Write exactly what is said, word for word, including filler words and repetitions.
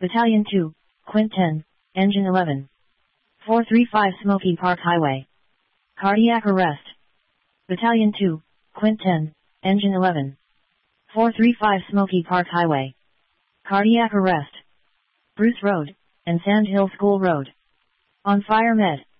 Battalion two, Quint ten, Engine eleven. four three five Smoky Park Highway. Cardiac arrest. Battalion two, Quint ten, Engine eleven. four three five Smoky Park Highway. Cardiac arrest. Bruce Road, and Sand Hill School Road. On fire med.